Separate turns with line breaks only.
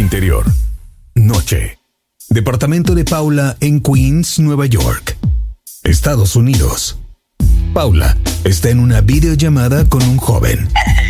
interior. Noche. Departamento de Paula en Queens, Nueva York, Estados Unidos. Paula está en una videollamada con un joven.